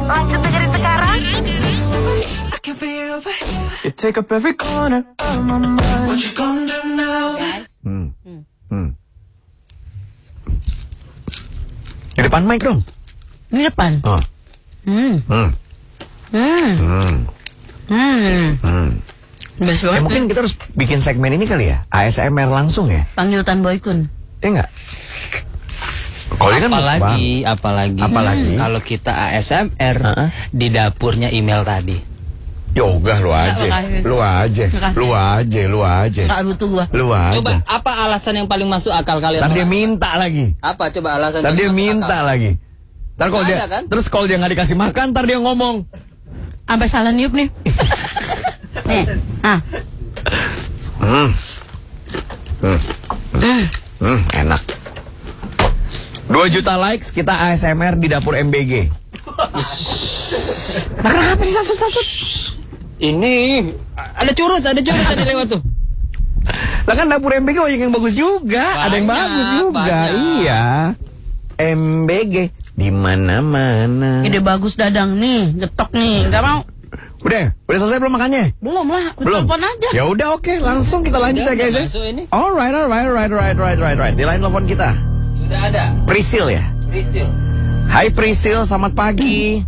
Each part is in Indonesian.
Lanjut dengerin sekarang. You take up every corner of my mind. What you gonna do now? Di depan mic dong. Di depan. Oh. Best banget. Mungkin kita harus bikin segmen ini kali ya, ASMR langsung ya. Panggil Tan Boykun. Ya enggak? Kalau ini kan apalagi kalau kita ASMR di dapurnya email tadi. Yoga lu aja. Gak butuh gua. Lu aja. Coba apa alasan yang paling masuk akal kalian? Ntar dia minta lagi. Apa coba alasan? Ntar dia minta lagi. Ntar kalau dia kan? terus kalau dia nggak dikasih makan, ntar dia ngomong. Sampai salah niup nih. Nih, Enak. 2 juta likes kita ASMR di dapur MBG. Nah, kenapa sih sasut-sasut? Ini ada curut tadi lewat tuh. Lah kan dapur MBG banyak yang bagus juga, ada yang bagus juga. Banyak. Iya. MBG di mana-mana. Ide bagus Dadang nih, getok nih, nggak mau. Udah selesai belum makannya? Belum lah, Belum. telepon aja. Ya udah oke, langsung kita lanjut ya guys ya. Masuk ini. Alright. Di line telepon kita. Sudah ada. Prisil ya. Priscil. Hai Prisil, selamat pagi.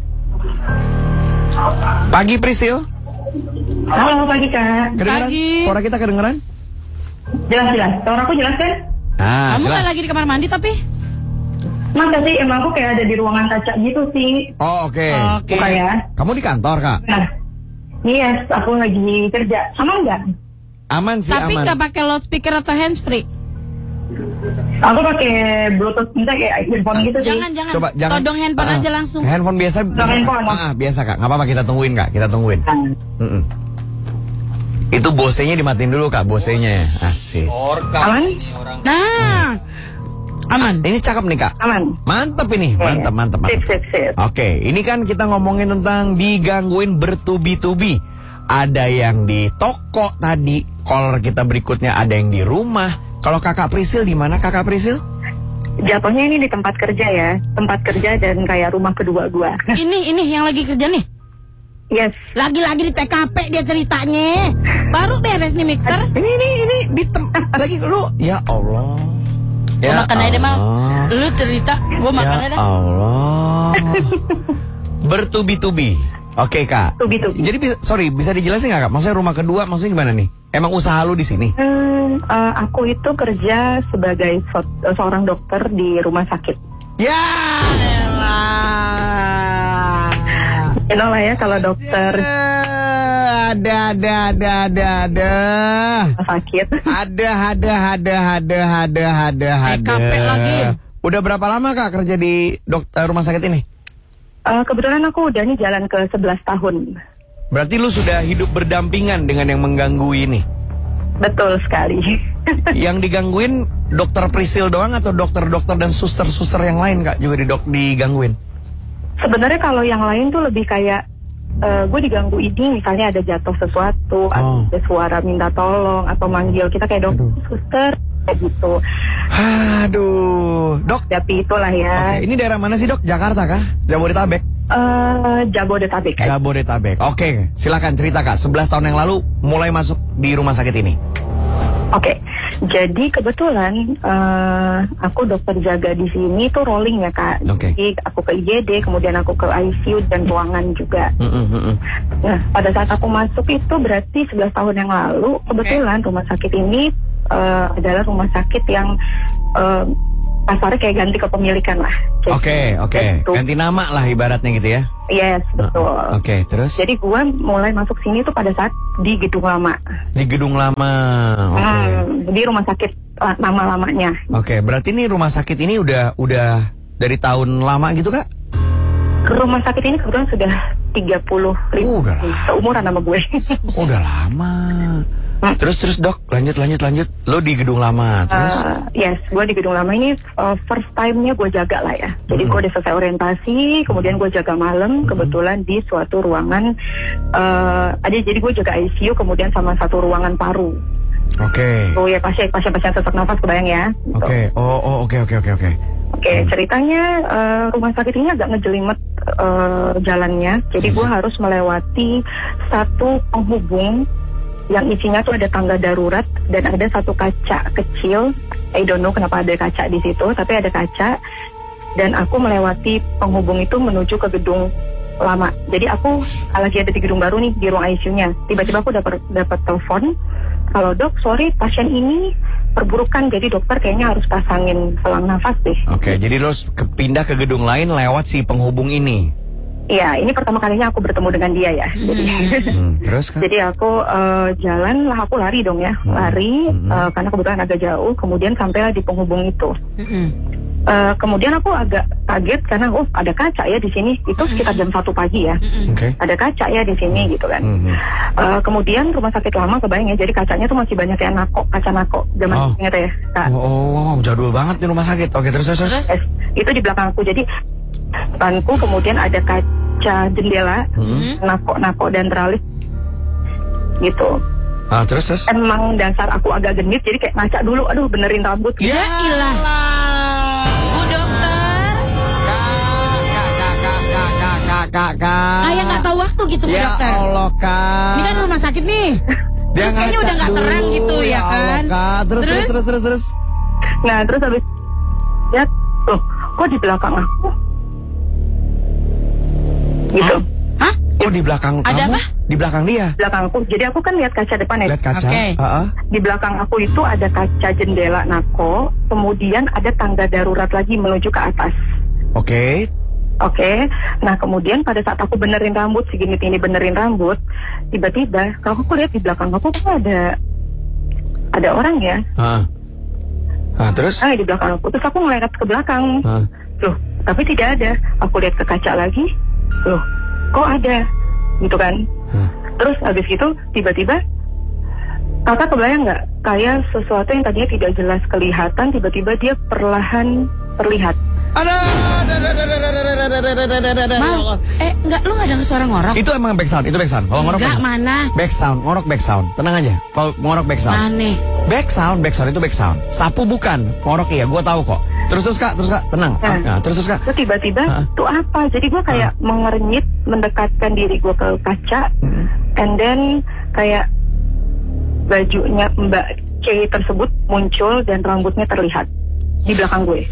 Pagi Prisil. Halo pagi Kak. Kedengeran? Pagi. Suara kita kedengeran? Jelas. Suara aku jelas kan? Ah, Kamu jelas. kan lagi di kamar mandi tapi? Masa sih emang aku kayak ada di ruangan kaca gitu sih. Oh oke. Oke. Bukan ya? Kamu di kantor Kak? Nah, yes, aku lagi kerja. Sama enggak? Aman sih, Tapi aman. nggak pakai loudspeaker atau handsfree? Aku pakai Bluetooth, minta kayak earphone gitu sih. Jangan. Coba jangan. Todong handphone aja langsung. Handphone biasa. Handphone. Biasa Kak. Nggak apa-apa, kita tungguin Kak. Kita tungguin. Mm-mm. Itu bosenya dimatiin dulu Kak, bosenya. Asik. Aman? Nah, aman. Ini cakep nih Kak. Aman. Mantep ini, mantep. Sip. Oke, ini kan kita ngomongin tentang digangguin bertubi-tubi. Ada yang di toko tadi, caller kita berikutnya ada yang di rumah. Kalau Kakak Prisil di mana Kakak Prisil? Jatuhnya ini di tempat kerja ya. Tempat kerja dan kayak rumah kedua gua. Ini yang lagi kerja nih. Yes. Lagi-lagi di TKP dia ceritanya. Baru beres nih mixer. Ini di lagi lu. Ya Allah. Gua makan aja deh, Mal. Lu cerita, gua makan aja Ya deh. Allah. Bertubi-tubi. Oke Kak. Tubi-tubi. Jadi bisa dijelasin nggak Kak? Maksudnya rumah kedua, maksudnya gimana nih? Emang usaha lu di sini? Aku itu kerja sebagai seorang dokter di rumah sakit. Ya. You know lah ya kalau dokter Ada. rumah sakit. Ada. TKP lagi. Udah berapa lama Kak kerja di rumah sakit ini? Kebetulan aku udah nih jalan ke 11 tahun. Berarti lu sudah hidup berdampingan dengan yang mengganggu ini. Betul sekali. Yang digangguin dokter Prisil doang atau dokter-dokter dan suster-suster yang lain Kak juga digangguin? Sebenarnya kalau yang lain tuh lebih kayak gue diganggu ini, misalnya ada jatuh sesuatu, ada suara minta tolong atau manggil kita kayak dokter, suster, kayak gitu. Aduh, Dok. Tapi itulah ya. Oke, ini daerah mana sih Dok? Jakarta kah? Jabodetabek? Jabodetabek. Jabodetabek. Oke, silakan cerita Kak. 11 tahun yang lalu mulai masuk di rumah sakit ini. Oke, jadi kebetulan aku dokter jaga di sini tuh rolling ya Kak. Oke. Jadi aku ke IGD, kemudian aku ke ICU dan ruangan juga. Nah, pada saat aku masuk itu berarti 11 tahun yang lalu, kebetulan rumah sakit ini adalah rumah sakit yang kasarnya kayak ganti kepemilikan lah. Oke. Gitu. Ganti nama lah ibaratnya gitu ya. Yes, betul. Oke, terus? Jadi gua mulai masuk sini tuh pada saat di gedung lama. Di gedung lama. Oke. Di rumah sakit lama-lamanya. Oke, berarti ini rumah sakit ini udah dari tahun lama gitu Kak? Rumah sakit ini kebetulan sudah 30 ribu. Udah. Seumuran sama gue. Udah lama. Terus Dok, lanjut. Lo di gedung lama, terus? Yes, gue di gedung lama ini first time-nya gue jaga lah ya. Jadi gue udah selesai orientasi, kemudian gue jaga malam, kebetulan di suatu ruangan, jadi gue jaga ICU, kemudian sama satu ruangan paru. Oke. Oh ya, pasien sesak nafas, kebayang ya. Oke. Oh, oke. Oke, ceritanya rumah sakit ini agak ngejelimet jalannya. Jadi gue harus melewati satu penghubung yang isinya tuh ada tangga darurat dan ada satu kaca kecil. I don't know kenapa ada kaca di situ, tapi ada kaca. Dan aku melewati penghubung itu menuju ke gedung lama. Jadi aku lagi ada di gedung baru nih, di ruang ICU-nya. Tiba-tiba aku dapat telepon, kalau dok, sorry pasien ini perburukan, jadi dokter kayaknya harus pasangin selang nafas deh. Oke, jadi lo pindah ke gedung lain lewat si penghubung ini. Iya, ini pertama kalinya aku bertemu dengan dia ya. Jadi, terus kan? Jadi aku jalan lah, aku lari dong ya, lari karena kebetulan agak jauh. Kemudian sampailah di penghubung itu. Kemudian aku agak kaget karena ada kaca ya di sini. Itu sekitar jam 1 pagi ya. Ada kaca ya di sini gitu kan. Kemudian rumah sakit lama kebayang ya. Jadi kacanya tuh masih banyak kayak kaca nako. Zaman ingat ya, Kak. Jadul banget nih rumah sakit. Oke, terus. Itu di belakang aku. Jadi depanku kemudian ada kaca jendela, nako dan teralis gitu. Terus? Emang dasar aku agak genit, jadi kayak ngaca dulu, aduh benerin rambut gitu. Ya ilah. Bu dokter. Kak. Kayak nggak tahu waktu gitu Bu dokter. Ya Allah, Kak. Ini kan rumah sakit nih. Terus kayaknya udah nggak terang gitu ya kan. Kak. Terus. Nah terus habis lihat, loh kok di belakang aku? Gitu. Hah? Oh, di belakang Ada kamu? apa? Di belakang dia? Belakang aku, jadi aku kan lihat kaca depan ya. Lihat kaca? Oke. Di belakang aku itu ada kaca jendela nako, kemudian ada tangga darurat lagi menuju ke atas. Oke. Nah kemudian pada saat aku benerin rambut, si genit ini benerin rambut, tiba-tiba kalau aku lihat di belakang aku tuh ada orang ya. Terus? Di belakang aku, terus aku ngeliat ke belakang. Loh, tapi tidak ada. Aku lihat ke kaca lagi, loh, kok ada? Gitu kan. Terus habis itu tiba-tiba kakak kebayang nggak, kayak sesuatu yang tadinya tidak jelas kelihatan, tiba-tiba dia perlahan terlihat. Mal, enggak, lu nggak dengar suara ngorok? Itu emang back sound. Kalau ngorok Enggak, mana? Back sound, ngorok back sound. Tenang aja. Kalau ngorok back sound. Aneh. Back sound itu back sound. Sapu bukan, ngorok iya, gue tahu kok. Terus Kak, tenang. Terus Kak. Terus tiba-tiba itu apa? Jadi gue kayak mengernyit, mendekatkan diri gue ke kaca, and then kayak bajunya Mbak C tersebut muncul dan rambutnya terlihat di belakang gue.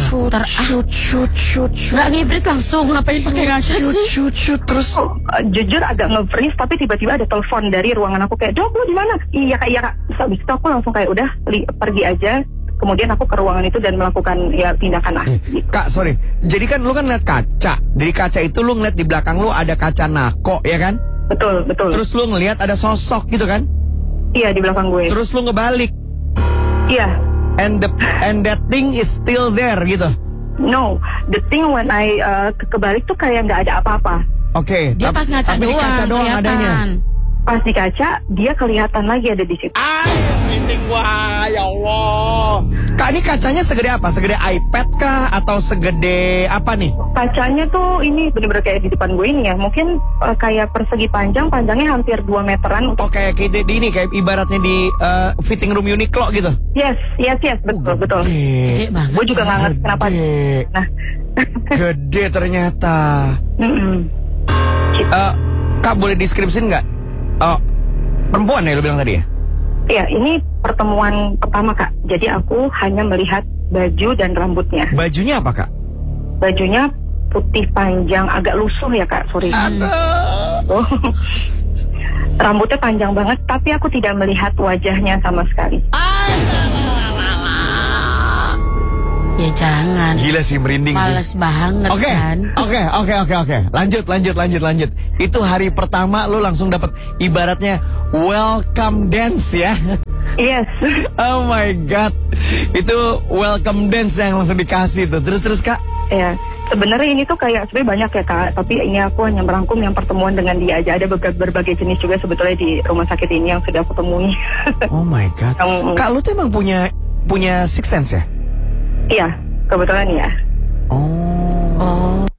Nggak ngibrit langsung, ngapain pakai ngaca sih? Terus jujur agak nge-freeze, tapi tiba-tiba ada telepon dari ruangan aku kayak, dok lu di mana? Iya kak. Terus abis itu aku langsung kayak udah pergi aja. Kemudian aku ke ruangan itu dan melakukan ya tindakan gitu. Kak, sorry. Jadi kan lu kan lihat kaca. Dari kaca itu lu ngeliat di belakang lu ada kaca nako, ya kan? Betul. Terus lu ngeliat ada sosok gitu kan? Iya, di belakang gue. Terus lu ngebalik. Iya. And that thing is still there gitu. No, the thing when I kebalik tuh kayak nggak ada apa-apa. Oke. Dia pas ngaca tapi di kaca doang adanya. Pas di kaca, dia kelihatan lagi ada di situ. Merinding, wah, ya Allah. Kak, ini kacanya segede apa? Segede iPad kah? Atau segede apa nih? Kacanya tuh ini bener-bener kayak di depan gue ini ya. Mungkin kayak persegi panjangnya hampir 2 meteran. Oh, kayak di ini, kayak ibaratnya di fitting room Uniqlo gitu? Yes, betul. Gede banget. Gue juga nggak ngerti kenapa. Nah. Gede ternyata. Kak, boleh deskripsiin nggak? Perempuan ya lu bilang tadi ya? Iya, ini pertemuan pertama Kak. Jadi aku hanya melihat baju dan rambutnya. Bajunya apa Kak? Bajunya putih panjang, agak lusuh ya Kak, sorry. Rambutnya panjang banget, tapi aku tidak melihat wajahnya sama sekali. Ya jangan. Gila sih, merinding Males sih. banget kan. Oke. Lanjut. Itu hari pertama lu langsung dapat ibaratnya welcome dance ya. Yes. Oh my god. Itu welcome dance yang langsung dikasih tuh. Terus Kak? Ya, sebenarnya ini tuh kayak sebenarnya banyak ya Kak, tapi ini aku hanya merangkum yang pertemuan dengan dia aja. Ada berbagai jenis juga sebetulnya di rumah sakit ini yang sudah aku temui. Oh my god. Kak, lu tuh emang punya sixth sense ya? Iya, kebetulan ya. Oh.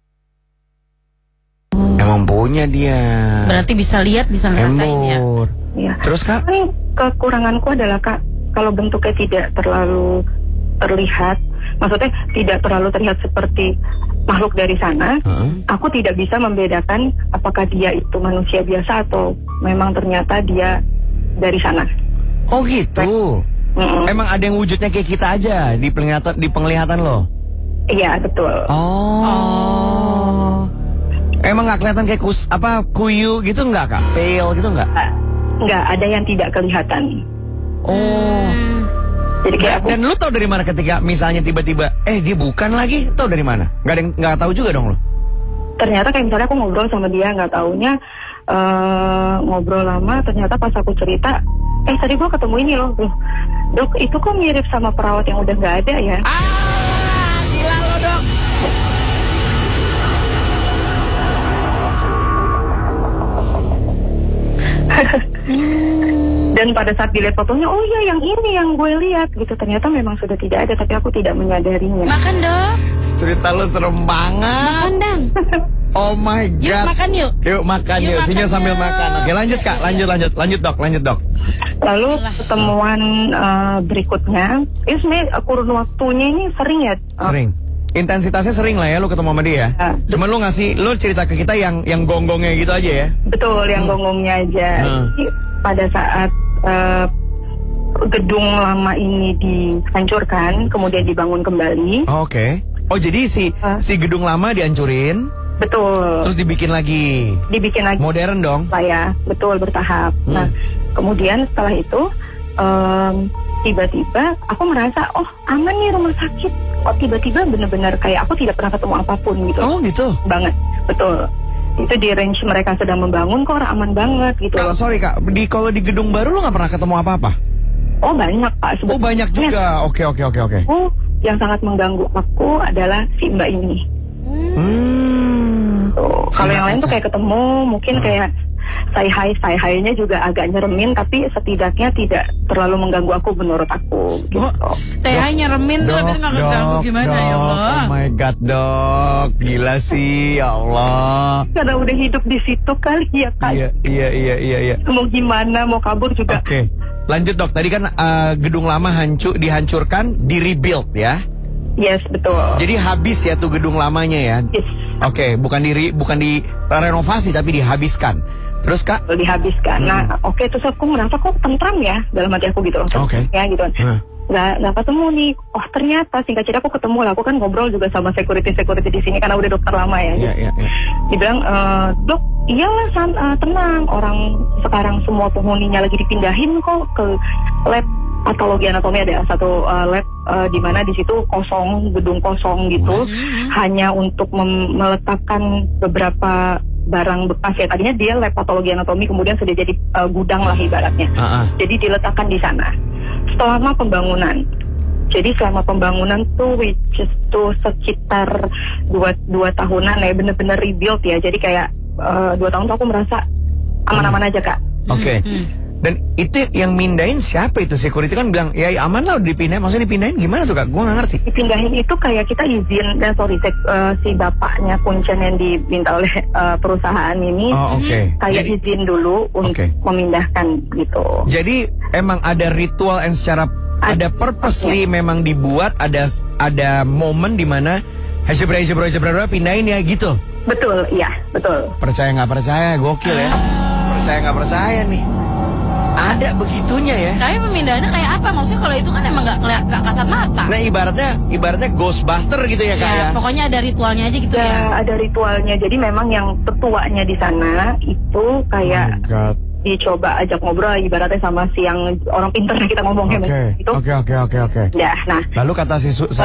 Emang punya dia. Berarti bisa lihat, bisa ngerasain ya. Iya. Terus Kak? Kan kekuranganku adalah Kak, kalau bentuknya tidak terlalu terlihat, maksudnya tidak terlalu terlihat seperti makhluk dari sana, aku tidak bisa membedakan apakah dia itu manusia biasa atau memang ternyata dia dari sana. Oh gitu. Emang ada yang wujudnya kayak kita aja di penglihatan lo? Iya betul. Oh. Emang nggak kelihatan kayak kuyu gitu nggak kak? Pale gitu nggak? Nggak, ada yang tidak kelihatan. Oh. Jadi kayak Dan lu tahu dari mana ketika misalnya tiba-tiba dia bukan lagi, tahu dari mana? Nggak tahu juga dong lu. Ternyata kayak misalnya aku ngobrol sama dia, nggak taunya ngobrol lama, ternyata pas aku cerita, tadi gua ketemu ini loh, dok itu kok mirip sama perawat yang udah nggak ada ya? Gila lo dok. Dan pada saat dilihat fotonya, oh iya yang ini yang gue lihat gitu. Ternyata memang sudah tidak ada, tapi aku tidak menyadarinya. Makan dok. Cerita lu serem banget. Makan dang. Oh my god. Yuk makan yuk. Yuk makan yuk. Sinyal sambil makan. Oke lanjut kak. Lanjut dok. Lalu pertemuan berikutnya, itu sebenarnya kurun waktunya ini sering ya. Sering. Intensitasnya sering lah ya lu ketemu sama dia. Cuman lu cerita ke kita yang gonggongnya gitu aja ya. Betul, yang gonggongnya aja. Jadi, pada saat gedung lama ini dihancurkan, kemudian dibangun kembali. Oke. Oh jadi si gedung lama dihancurin. Betul. Terus dibikin lagi. Modern Modern dong. Saya betul bertahap. Nah, kemudian setelah itu tiba-tiba aku merasa aman nih rumah sakit. Tiba-tiba benar-benar kayak aku tidak pernah ketemu apapun gitu. Oh gitu. Banget, betul. Itu di range mereka sedang membangun kok aman banget gitu. Sorry kak, kalau di gedung baru lo nggak pernah ketemu apa-apa? Oh banyak pak. Oh banyak juga. Oke. Yang sangat mengganggu aku adalah si mbak ini. Kalau yang lain tuh kayak ketemu, mungkin kayak say hi-nya juga agak nyeremin, tapi setidaknya tidak terlalu mengganggu aku menurut aku gitu. Saya nyeremin tuh, tapi itu nggak ngeganggu gimana ya Allah. Oh my god dok, gila sih ya Allah. Karena udah hidup di situ kali ya kak. Iya. Mau gimana, mau kabur juga. Oke. Lanjut dok, tadi kan gedung lama dihancurkan, di-rebuild ya? Yes, betul. Jadi habis ya tuh gedung lamanya ya? Yes. Oke, bukan di renovasi tapi dihabiskan. Terus kak? Dihabiskan. Nah, terus aku merasa kok tentram ya dalam hati aku gitu. Oke. Ya gitu. Nggak ketemu nih. Ternyata singkat cerita aku ketemu lah. Aku kan ngobrol juga sama security di sini karena udah dokter lama ya. Iya. Dibilang, dok, iyalah tenang. Orang sekarang semua penghuninya lagi dipindahin kok ke lab patologi anatomi. Ada satu lab di mana di situ gedung kosong gitu, hanya untuk meletakkan beberapa barang bekas ya. Tadinya dia lab patologi anatomi, kemudian sudah jadi gudang lah ibaratnya. Jadi diletakkan di sana selama pembangunan. Jadi selama pembangunan tuh which is tuh sekitar 2 tahunan ya, bener-bener rebuild ya. Jadi kayak 2 tahun tuh aku merasa aman-aman aja kak. Oke. Dan itu yang mindahin siapa itu? Security kan bilang, ya aman lah udah dipindahin. Maksudnya dipindahin gimana tuh kak? Gue gak ngerti. Dipindahin itu kayak kita izin, si bapaknya Kuncen yang diminta oleh perusahaan ini. Kayak izin dulu untuk memindahkan gitu. Jadi emang ada ritual yang secara, ada purposely memang dibuat, ada momen di mana hejebra pindahin ya gitu. Betul, iya, betul. Percaya nggak percaya, gokil ya. Percaya nggak percaya nih. Ada begitunya ya. Tapi pemindahannya kayak apa? Maksudnya kalau itu kan emang nggak kasat mata. Nah ibaratnya Ghostbuster gitu ya kak ya. Pokoknya ada ritualnya aja gitu ya. Ada ritualnya. Jadi memang yang tetuanya di sana itu kayak dicoba ajak ngobrol ibaratnya sama si yang orang pintar yang kita ngomongnya gitu. Oke. Ya, nah. Lalu kata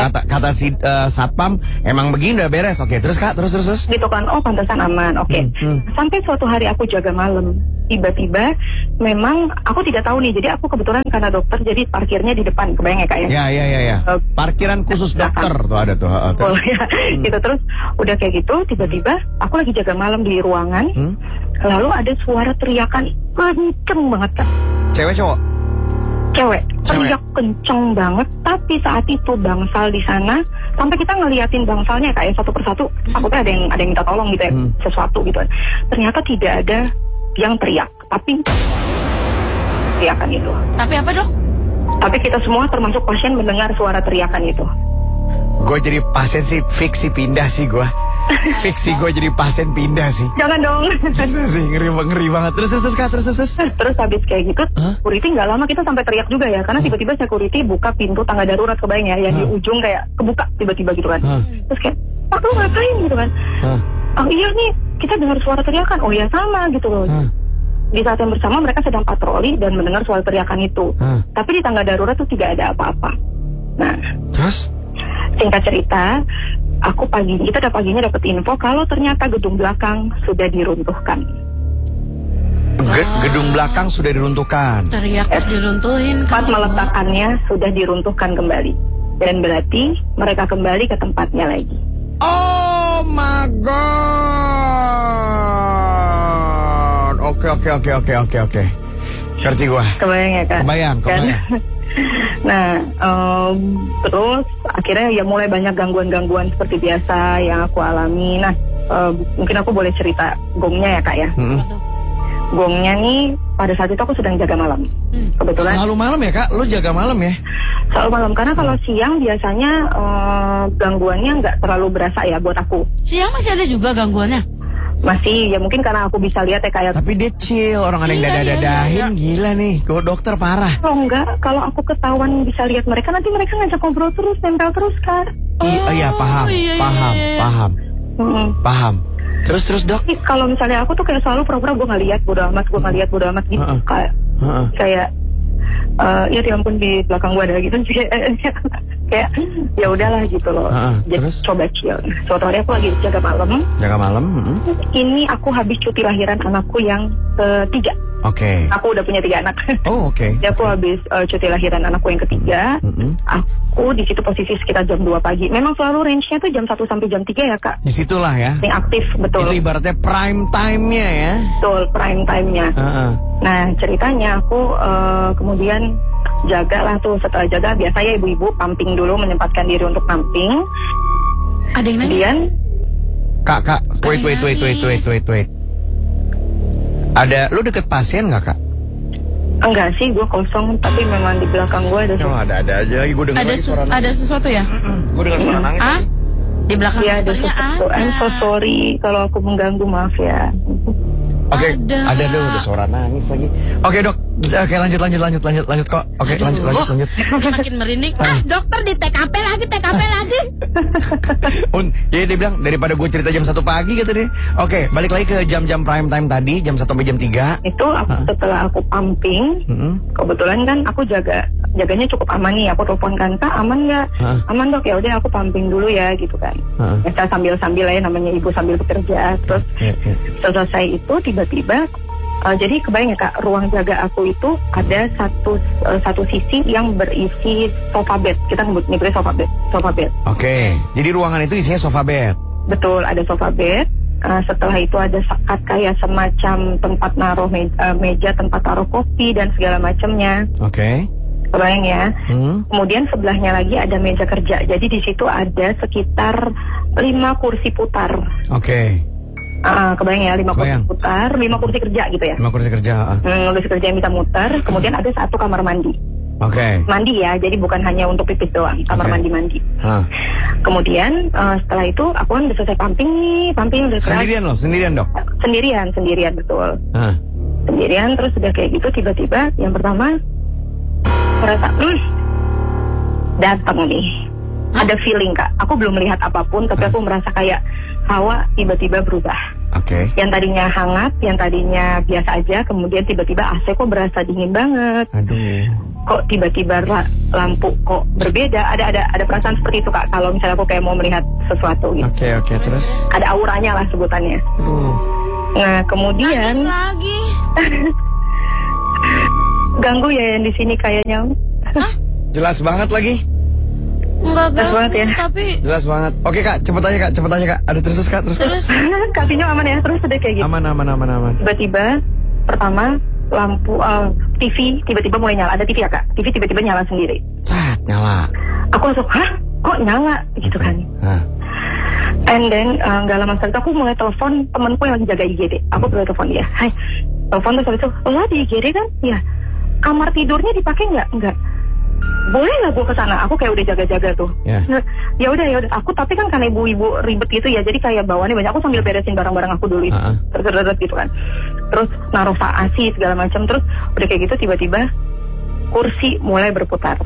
si satpam emang begini udah beres. Oke, terus kak, terus. Gitu kan, pantasan aman. Oke. Sampai suatu hari aku jaga malam. Tiba-tiba memang aku tidak tahu nih. Jadi aku kebetulan karena dokter jadi parkirnya di depan, kebayang ya kak ya? Ya. Parkiran khusus dokter tuh ada tuh. Gitu terus udah kayak gitu tiba-tiba aku lagi jaga malam di ruangan. Lalu ada suara teriakan kenceng banget kan. Cewek cowok? Cewek. Teriak kenceng banget. Tapi saat itu bangsal di sana sampai kita ngeliatin bangsalnya kayak satu persatu. Takutnya ada yang minta tolong gitu ya, sesuatu gitu. Ternyata tidak ada yang teriak, tapi teriakan itu. Tapi apa dok? Tapi kita semua termasuk pasien mendengar suara teriakan itu. Gue jadi pasien sih, fix sih pindah sih gue. Fix sih gue jadi pasien pindah sih. Jangan dong. Pindah sih, ngeri banget. Terus Kak, terus. Terus habis kayak gitu, security nggak lama kita sampai teriak juga ya, karena tiba-tiba security buka pintu tangga darurat, kebayang ya, yang di ujung kayak kebuka tiba-tiba gitu kan. Terus kayak, Pak lu ngapain gitu kan? Oh iya nih, kita dengar suara teriakan. Oh iya sama gitu loh. Di saat yang bersama mereka sedang patroli dan mendengar suara teriakan itu. Tapi di tangga darurat tuh tidak ada apa-apa. Nah, terus? Singkat cerita, kita paginya dapat info kalau ternyata gedung belakang sudah diruntuhkan. Gedung belakang sudah diruntuhkan. Teriak diruntuhin. Tempat meletakannya sudah diruntuhkan kembali. Dan berarti mereka kembali ke tempatnya lagi. Oh my god. Oke. Ngerti gua. Kebayang ya Kak? Kebayang. Nah, terus akhirnya ya mulai banyak gangguan-gangguan seperti biasa yang aku alami. Nah, mungkin aku boleh cerita gongnya ya Kak ya. Gongnya nih pada saat itu aku sedang jaga malam. Kebetulan. Selalu malam ya Kak? Lo jaga malam ya? Selalu malam, karena kalau siang biasanya gangguannya nggak terlalu berasa ya buat aku. Siang masih ada juga gangguannya? Masih, ya mungkin karena aku bisa lihat ya kayak. Tapi dia chill, orang ada yang dadahin, gila nih, gue dokter parah. Oh enggak, kalau aku ketahuan bisa lihat mereka, nanti mereka ngajak ngobrol terus, nempel terus Kak. Iya paham. Paham. Terus dok? Kalau misalnya aku tuh kayak selalu pura-pura gue nggak lihat, bodo amat gitu, kayak ya ampun di belakang gue ada gitu, kayak ya udahlah gitu loh. Jadi coba chill. Suatu hari aku lagi jaga malam. Ini aku habis cuti lahiran anakku yang ketiga. Oke. Aku udah punya 3 anak. Oh oke. Jadi aku habis cuti lahiran anakku yang ketiga. Aku di situ posisi sekitar jam 2 pagi. Memang selalu range-nya tuh jam 1 sampai jam 3 ya Kak. Disitulah ya. Yang aktif, betul. Itu ibaratnya prime time-nya ya. Betul, prime time-nya. Nah ceritanya aku kemudian jaga lah tuh. Setelah jaga biasa ya ibu-ibu pumping dulu, menyempatkan diri untuk pumping. Ada yang nangis? Kemudian Kak, wait. Ada, lu deket pasien nggak Kak? enggak sih, gue kosong, tapi memang di belakang gue ada. Ada aja lagi, gue dengar lagi suara. Ada sesuatu ya? Gue dengar suara nangis. Di belakang ya, ada dokternya sesuatu. I'm so sorry kalau aku mengganggu, maaf ya. Oke, ada udah suara nangis lagi. Oke dok, oke lanjut kok. Oke lanjut. Makin merinding. Dokter di TKP lagi. Ya dia bilang daripada gue cerita jam 1 pagi kata dia. Oke, balik lagi ke jam-jam prime time tadi, jam 1 sampai jam 3. Itu aku setelah aku pumping, kebetulan kan aku jaganya cukup aman nih. Aku telepon kan, Kak aman nggak? Aman dok, ya udah aku pumping dulu ya gitu kan. Saya sambil ya, namanya ibu sambil bekerja. Terus selesai itu tiba-tiba jadi kebayang ya Kak, ruang jaga aku itu ada satu sisi yang berisi sofa bed. Kita nyebutnya sofa bed. Oke, jadi ruangan itu isinya sofa bed. Betul, ada sofa bed. Setelah itu ada sekat kayak semacam tempat naruh meja, tempat taruh kopi dan segala macamnya. Oke. Kebayang ya. Kemudian sebelahnya lagi ada meja kerja. Jadi di situ ada sekitar 5 kursi putar. Oke. Kebayang ya, 5 kursi putar, 5 kursi kerja gitu ya. 5 kursi kerja. Kursi kerja yang bisa muter. Kemudian ada 1 kamar mandi. Oke. Mandi ya, jadi bukan hanya untuk pipis doang, kamar mandi. Kemudian setelah itu aku kan udah selesai pumping udah keras. Sendirian dok? Sendirian betul. Sendirian, terus udah kayak gitu tiba-tiba yang pertama merasa datang nih. Ada feeling Kak, aku belum melihat apapun, tapi aku merasa kayak hawa tiba-tiba berubah. Oke. Yang tadinya hangat, yang tadinya biasa aja, kemudian tiba-tiba AC kok berasa dingin banget. Aduh. Kok tiba-tiba lampu kok berbeda. Ada perasaan seperti itu Kak, kalau misalnya aku kayak mau melihat sesuatu gitu. Oke, terus? Ada auranya lah sebutannya. Nah kemudian nangis lagi. Ganggu ya yang di sini kayaknya. Jelas banget lagi. Enggak ganggu ya. Tapi jelas banget. Oke Kak, cepet aja Kak. Aduh terus Kak. Kasihnya aman ya, terus udah kayak gitu. Aman. Tiba-tiba pertama lampu TV tiba-tiba mulai nyala. Ada TV ya Kak? TV tiba-tiba nyala sendiri. Nyala. Aku langsung, kok nyala? Gitu kan. And then gak lama setelah itu aku mulai telepon temanku yang lagi jaga IGD. Aku mulai telepon dia. Hai, telepon terus habis itu, lo di IGD kan? Iya. Kamar tidurnya dipakai nggak? Enggak. boleh nggak gue kesana? Aku kayak udah jaga-jaga tuh. Ya. Ya udah. Aku tapi kan karena ibu-ibu ribet gitu ya, jadi kayak bawaannya banyak. Aku sambil beresin barang-barang aku dulu, terus gitu kan. Terus naruh ASI segala macam. Terus udah kayak gitu tiba-tiba kursi mulai berputar.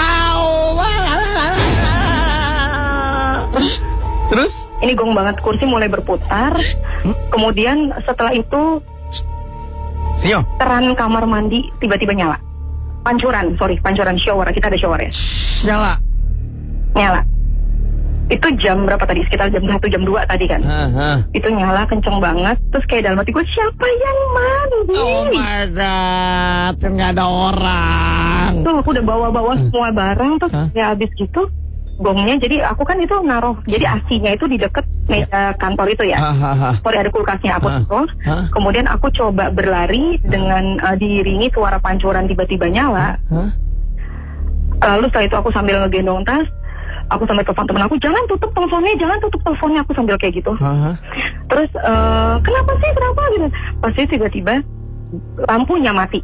Terus? Ini gong banget, kursi mulai berputar. Kemudian setelah itu Sinyo, keran kamar mandi tiba-tiba nyala. Pancuran shower, kita ada shower ya. Nyala. Itu jam berapa tadi? Sekitar jam 1, jam 2 tadi kan. Itu nyala kenceng banget. Terus kayak dalam hati gue, siapa yang mandi? oh my god, nggak ada orang. Tuh aku udah bawa-bawa semua barang. Terus ya habis gitu gongnya, jadi aku kan itu naruh, jadi AC-nya itu di deket meja kantor itu ya. Sorry, ada kulkasnya, aku taruh. Kemudian aku coba berlari dengan diiringi suara pancuran tiba-tiba nyala. Lalu setelah itu aku sambil ngegendong tas, aku sambil telepon temen aku, jangan tutup teleponnya, aku sambil kayak gitu. Terus kenapa gitu. Pasti tiba-tiba lampunya mati.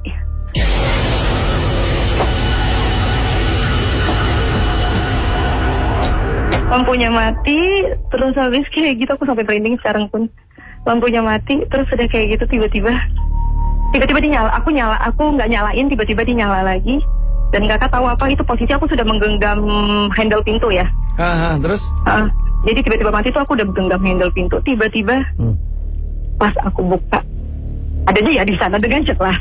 Lampunya mati, terus habis kayak gitu aku sampai merinding sekarang pun. Lampunya mati, terus udah kayak gitu tiba-tiba dinyala. Aku nggak nyalain, tiba-tiba dinyala lagi. Dan kakak tahu apa, itu posisi aku sudah menggenggam handle pintu ya. Terus? Jadi tiba-tiba mati tuh aku udah menggenggam handle pintu. Tiba-tiba pas aku buka, ada dia di sana dengan jelas.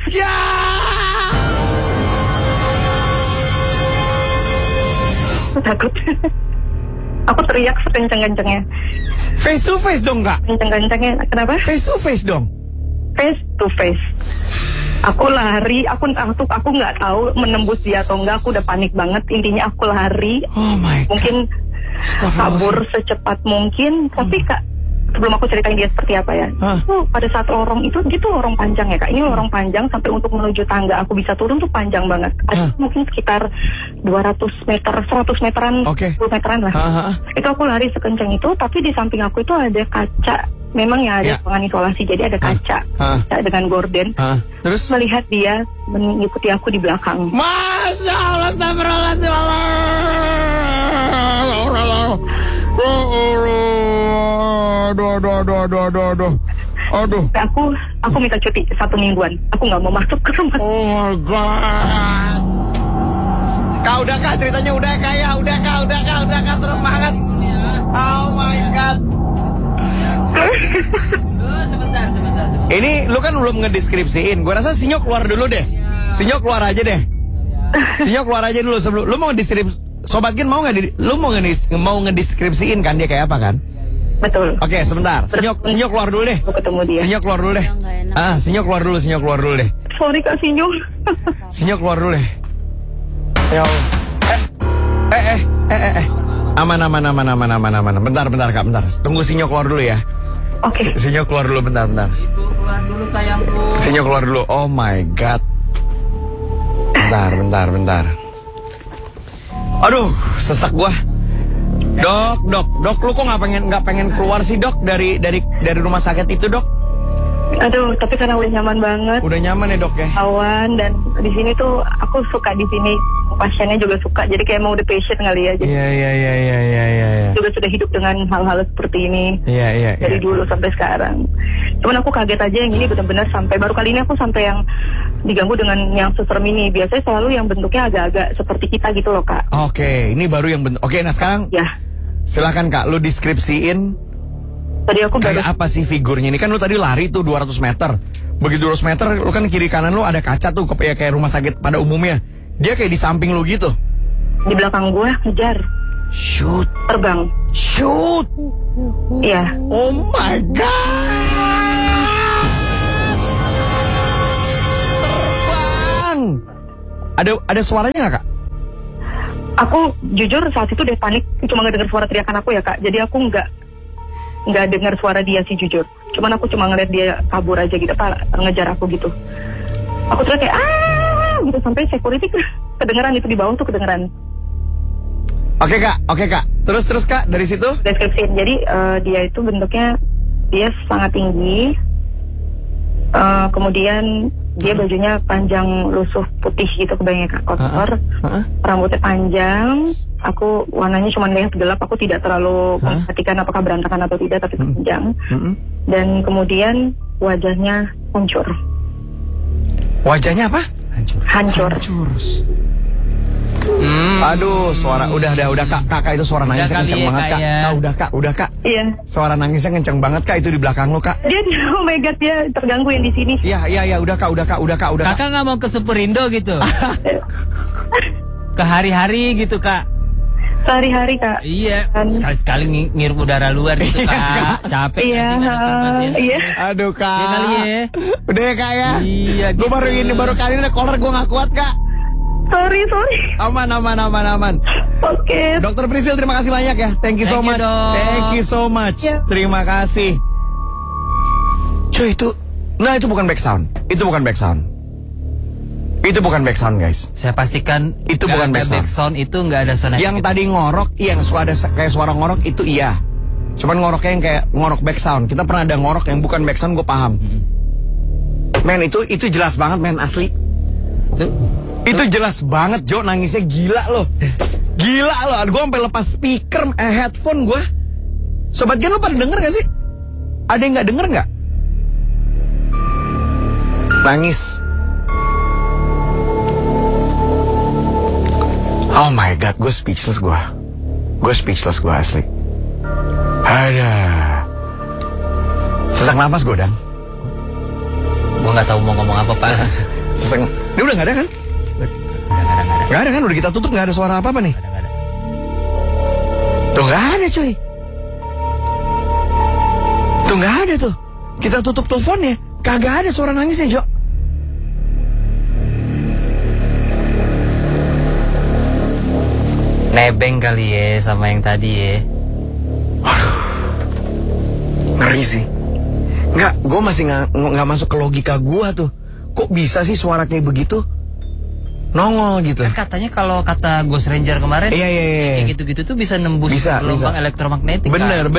Aku takut. Aku teriak sekenceng-kencengnya. Face to face dong kak? Kenceng-kencengnya, kenapa? Face to face dong? Face to face. Aku lari, aku nggak tahu menembus dia atau enggak. Aku udah panik banget. Intinya aku lari. Oh my god. Mungkin kabur secepat mungkin. Tapi kak, sebelum aku ceritain dia seperti apa ya. Pada saat lorong itu, dia tuh lorong panjang ya kak. Ini lorong panjang sampai untuk menuju tangga aku bisa turun tuh panjang banget. Ada mungkin sekitar 200 meter, 100 meteran, 10 meteran lah. Itu aku lari sekencang itu, tapi di samping aku itu ada kaca. Memang ya ada ruangan isolasi, jadi ada kaca dengan gorden. Terus? Melihat dia mengikuti aku di belakang. Masya Allah, astagfirullahaladzim. Aduh. Aku minta cuti 1 mingguan. Aku nggak mau masuk ke rumah. Oh my god. Kak, udah kak ceritanya, udah kak, serem banget. Oh my god. Sebentar. Ini lu kan belum ngedeskripsiin. Gue rasa Sinyo keluar dulu deh. Sinyo keluar aja deh. Sinyo keluar aja dulu sebelum lu mau ngedeskripsi. Sobat Gen mau nggak? Lu mau ngedeskripsiin kan dia kayak apa kan? Betul. Oke, sebentar. Sinyo keluar dulu deh. Aku ketemu dia. Sinyo keluar dulu deh. Sinyo keluar dulu deh. Sorry kak Sinyo. Sinyo keluar dulu deh. Ya Allah. Aman. Bentar kak, bentar. Tunggu Sinyo keluar dulu ya. Oke. Sinyo keluar dulu, bentar. Ibu keluar dulu sayangku. Sinyo keluar dulu. Oh my god. Bentar. Aduh, sesak gua. Dok, lu kok nggak pengen keluar sih dok dari rumah sakit itu dok? Aduh, tapi karena udah nyaman banget. Udah nyaman ya dok ya? Awan, dan di sini tuh aku suka di sini. Pasiennya juga suka, jadi kayak mau the patient kali ya. Iya. Juga sudah hidup dengan hal-hal seperti ini. Iya. Dari dulu sampai sekarang. Cuman aku kaget aja yang ini benar-benar sampai baru kali ini aku sampai yang diganggu dengan yang seserem ini. Biasanya selalu yang bentuknya agak-agak seperti kita gitu loh kak. Oke, ini baru yang bentuk. Oke, nah sekarang. Ya. Silakan kak, lu deskripsiin. Tadi aku kayak apa sih figurnya ini? Kan lu tadi lari tuh 200 meter. Begitu 200 meter, lu kan kiri kanan lu ada kaca tuh kayak rumah sakit pada umumnya. Dia kayak di samping lu gitu. Di belakang gua ngejar. Shoot. Terbang. Shoot. Iya. Oh my god. Terbang. Ada suaranya gak kak? Aku jujur saat itu udah panik, cuma ngedenger suara teriakan aku ya kak. Jadi aku nggak dengar suara dia sih jujur. Cuman aku cuma ngeliat dia kabur aja gitu, ngejar aku gitu. Aku teriak kayak gitu sampai security kedengeran itu di bawah tuh kedengeran. Oke kak. Terus kak dari situ? Deskripsi. Jadi dia itu bentuknya dia sangat tinggi. Kemudian Dia bajunya panjang lusuh putih gitu, kebayangnya kotor. Rambutnya panjang. Aku warnanya cuma lihat gelap. Aku tidak terlalu memperhatikan apakah berantakan atau tidak, tapi panjang. Dan kemudian wajahnya hancur. Wajahnya apa? Hancur. Aduh, suara udah Kak itu suara nangisnya kenceng banget Kak. Udah Kak. Iya. Suara nangisnya kenceng banget Kak, itu di belakang lo Kak. Dia oh my god, dia terganggu yang di sini. Iya, udah Kak. Kakak nggak mau ke Superindo gitu? Ke hari-hari gitu Kak? Sehari-hari Kak. Iya, sekali-sekali ngirup udara luar gitu Kak. Capek iya, iya. Aduh Kak. Iya kali ya. Udah ya Kak ya. Iya. Gue baru kali ini kolor gue nggak kuat Kak. Sorry. Aman. Oke. Dokter Priscil, terima kasih banyak ya. Thank you so much. Thank you so much. Yeah. Terima kasih. Cuy itu bukan back sound. Itu bukan back sound guys. Saya pastikan itu bukan back sound. Itu nggak ada sound. Yang tadi ngorok, yang ada kayak suara ngorok itu iya. Cuman ngoroknya yang kayak ngorok back sound. Kita pernah ada ngorok yang bukan back sound, gue paham. Men itu jelas banget men, asli. Itu jelas banget, Jo, nangisnya gila loh. Gue sampai lepas speaker, headphone gue. Sobat Gen, lo pada denger gak sih? Ada yang gak denger gak? Nangis. Oh my god, gue speechless gue asli. Ada. Sesak napas gue, Dan. Gue gak tahu mau ngomong apa Pak. Ini udah gak ada kan? Gak ada kan, udah kita tutup, gak ada suara apa-apa nih. Tuh gak ada cuy. Tuh gak ada tuh. Kita tutup teleponnya, kagak ada suara nangisnya Jo. Nebeng kali ya sama yang tadi ya. Aduh, ngeri sih. Nggak, gue masih nggak masuk ke logika gue tuh. Kok bisa sih suara kayak begitu nongol gitu? Kan katanya kalau kata Ghost Ranger kemarin, iya. kayak gitu-gitu tuh bisa nembus gelombang elektromagnetik. Bener.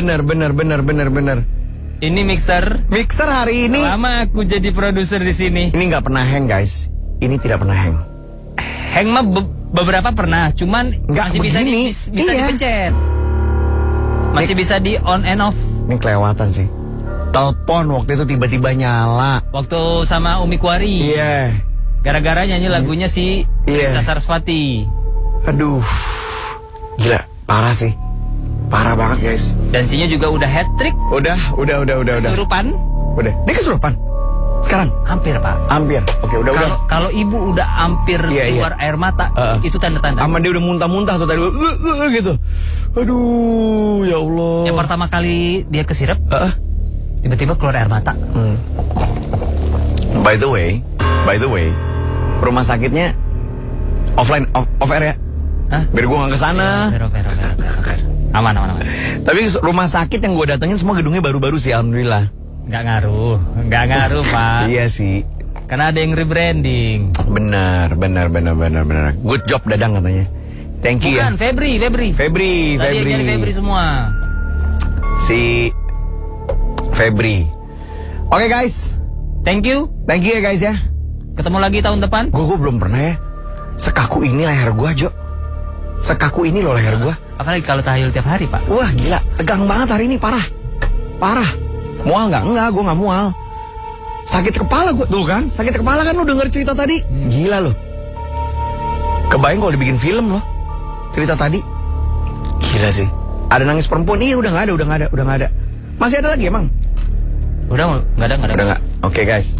Ini mixer hari ini. Lama aku jadi produser di sini. Ini nggak pernah hang guys. Ini tidak pernah hang. Hang mah beberapa pernah, cuman masih begini. bisa dipencet. Masih bisa di on and off. Ini kelewatan sih. Telepon waktu itu tiba-tiba nyala. Waktu sama Umi Kuari. Iya. Gara-gara nyanyi lagunya si Risa Sarasvati. Aduh. Gila, parah sih. Parah banget guys. Dansinya juga udah hat trick. Udah. Kesurupan. Udah. Dia kesurupan. Sekarang? Hampir Pak. Hampir. Oke, udah. Kalau ibu udah hampir keluar air mata, itu tanda-tanda. Aman, dia udah muntah-muntah tuh tadi gitu. Aduh, ya Allah. Yang pertama kali dia kesirep, tiba-tiba keluar air mata. By the way, rumah sakitnya off air ya? Hah? Biar gue gak kesana. Fair. Aman. Tapi rumah sakit yang gue datengin semua gedungnya baru-baru sih, alhamdulillah. Nggak ngaruh Pak. Iya sih. Karena ada yang rebranding. Benar. Good job Dadang katanya. Thank you. Bukan, ya. Febri. Tadi yang nyari Febri semua. Si Febri. Oke guys. Thank you ya guys ya. Ketemu lagi tahun depan. Gue belum pernah ya. Sekaku ini leher gue, Jo. Sekaku ini loh leher gue. Apalagi kalau tahayul tiap hari Pak. Wah gila, tegang banget hari ini, parah. Mual nggak? Enggak, gue nggak mual. Sakit kepala gue, tuh kan? Sakit kepala kan, lu denger cerita tadi? Gila loh. Kebayang kalau dibikin film loh, cerita tadi. Gila sih. Ada nangis perempuan? Iya, udah nggak ada. Masih ada lagi emang? Udah nggak ada. Udah nggak? Oke guys.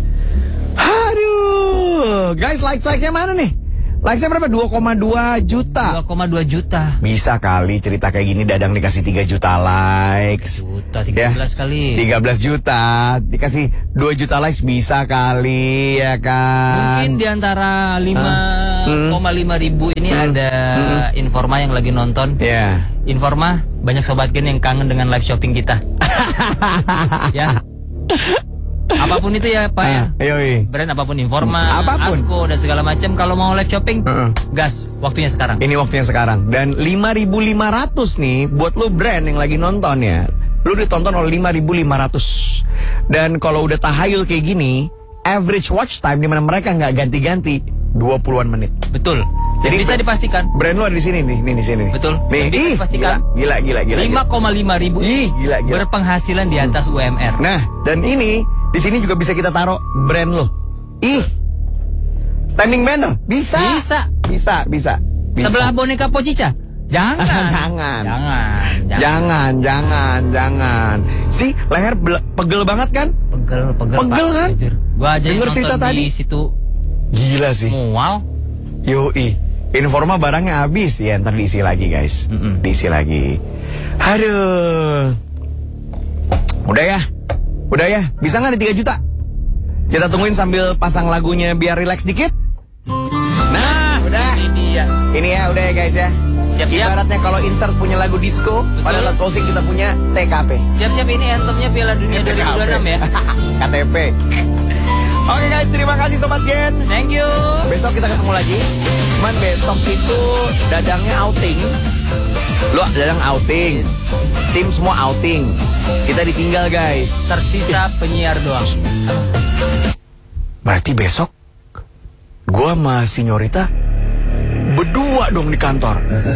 Aduh, guys, like-nya mana nih? Likes-nya berapa? 2,2 juta. 2,2 juta. Bisa kali cerita kayak gini Dadang dikasih 3 juta likes. 13 kali. 13 juta. Dikasih 2 juta likes bisa kali ya kan. Mungkin di antara 5,5 ribu ini ada Informa yang lagi nonton. Iya. Informa, banyak sobat Gen yang kangen dengan live shopping kita. Ya. Apapun itu ya Pak ya. Brand apapun, Informa, Asko dan segala macam. Kalau mau live shopping, gas, waktunya sekarang. Ini waktunya sekarang. Dan 5.500 nih buat lu brand yang lagi nonton ya. Lu ditonton oleh 5.500. Dan kalau udah tahayul kayak gini, average watch time di mana mereka nggak ganti-ganti 20-an menit. Betul. Jadi bisa dipastikan. Brand lo ada di sini nih, di sini. Betul. Nih, bisa dipastikan. Gila. 5,5 ribu. Gila. Berpenghasilan di atas UMR. Nah, dan ini di sini juga bisa kita taruh brand lo. Standing banner. Bisa. Sebelah boneka Pocica. Jangan. Si leher pegel banget kan? Pegel kan? Gua aja denger cerita tadi. Situ. Gila sih. Mual. Yoi. Informa barangnya habis ya, ntar diisi lagi guys. Diisi lagi. Aduh. Udah ya. Bisa nggak di 3 juta? Kita tungguin sambil pasang lagunya biar relax dikit. Nah, udah. Ini ya, udah ya guys ya. Siap-siap. Ibaratnya kalau insert punya lagu disco, pada saat closing kita punya TKP. Siap-siap, ini anthemnya Piala Dunia 2026 ya. KTP. Oke guys, terima kasih Sobat Gen. Thank you. Besok kita ketemu lagi. Cuman besok itu dadangnya outing. Lu dadang outing. Tim semua outing. Kita ditinggal guys. Tersisa penyiar doang. Berarti besok gua sama Sinyorita berdua dong di kantor.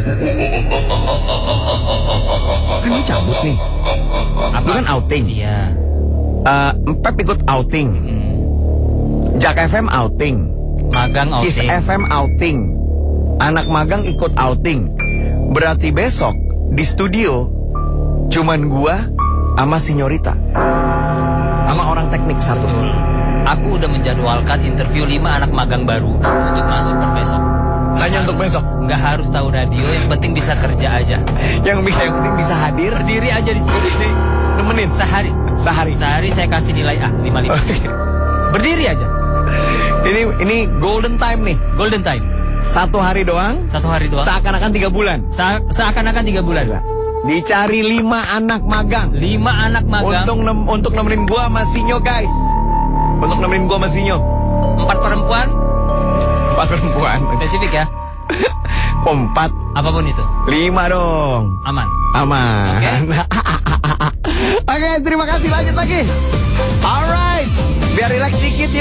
Kan lu cabut nih. Lu kan outing. Iya. Pep ikut outing. Jak FM outing. Magang outing. Kiss FM outing. Anak magang ikut outing. Berarti besok di studio cuman gua sama Sinyorita. Sama orang teknik satu. Betul. Aku udah menjadwalkan interview 5 anak magang baru untuk masuk per besok. Hanya untuk besok? Nggak harus tahu radio, yang penting bisa kerja aja. Yang penting bisa hadir. Berdiri aja di studio. Nemenin Sehari saya kasih nilai A 5. Berdiri aja. Ini golden time nih. Golden time. 1 hari doang. Seakan-akan 3 bulan. Seakan-akan 3 bulan. Dicari 5 anak magang. 5 anak magang. Untuk nemenin gua sama Sinyo guys. Untuk nemenin gua sama Sinyo. 4 perempuan. 4 perempuan. Spesifik ya. 4. Apapun itu. 5 dong. Aman. Oke. Oke, terima kasih. Lanjut lagi. Alright. Biar relax dikit ya.